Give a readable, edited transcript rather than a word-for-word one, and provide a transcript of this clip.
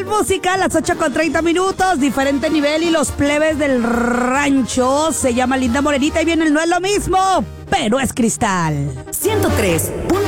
música, las 8:30, diferente nivel y los plebes del rancho. Se llama Linda Morenita y viene el No es lo mismo, pero es cristal. 103.